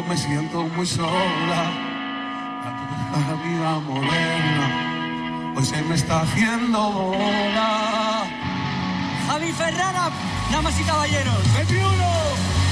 me siento muy sola. La vida moderna hoy se me está haciendo bola. Javi Ferrara, damas y caballeros. 21.